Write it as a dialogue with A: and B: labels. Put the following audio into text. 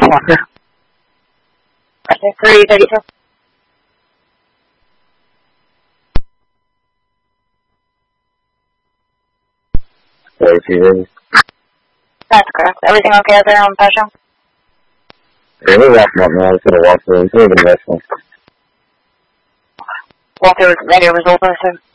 A: Walker. Question 332. That's correct. Everything okay out there on Passion?
B: Yeah, we're walking up now. I was going to walk through. It's a little bit of
A: Walk through radio results, I assume.